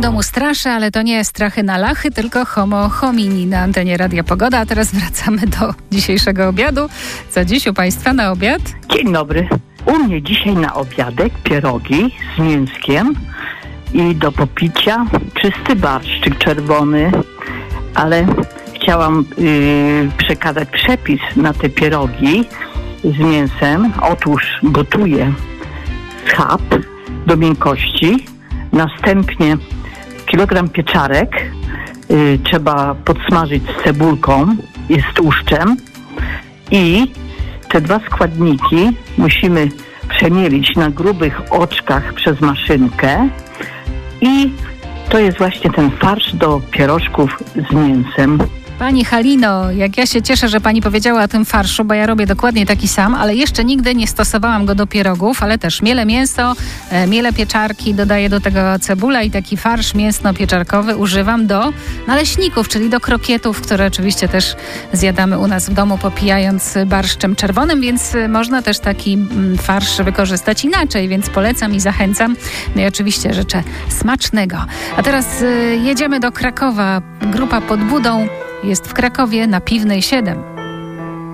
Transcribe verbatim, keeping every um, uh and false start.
moim domu straszy, ale to nie strachy na lachy, tylko homo homini na antenie Radia Pogoda. A teraz wracamy do dzisiejszego obiadu. Co dziś u Państwa na obiad? Dzień dobry. U mnie dzisiaj na obiadek pierogi z mięskiem i do popicia czysty barszczyk czerwony, ale chciałam yy, przekazać przepis na te pierogi z mięsem. Otóż gotuję schab do miękkości, następnie kilogram pieczarek yy, trzeba podsmażyć z cebulką i z tłuszczem i te dwa składniki musimy przemielić na grubych oczkach przez maszynkę i to jest właśnie ten farsz do pierożków z mięsem. Pani Halino, jak ja się cieszę, że Pani powiedziała o tym farszu, bo ja robię dokładnie taki sam, ale jeszcze nigdy nie stosowałam go do pierogów, ale też mielę mięso, e, mielę pieczarki, dodaję do tego cebulę i taki farsz mięsno-pieczarkowy używam do naleśników, czyli do krokietów, które oczywiście też zjadamy u nas w domu, popijając barszczem czerwonym, więc można też taki mm, farsz wykorzystać inaczej, więc polecam i zachęcam. No i oczywiście życzę smacznego. A teraz y, jedziemy do Krakowa. Grupa Pod Budą jest w Krakowie na Piwnej siedem.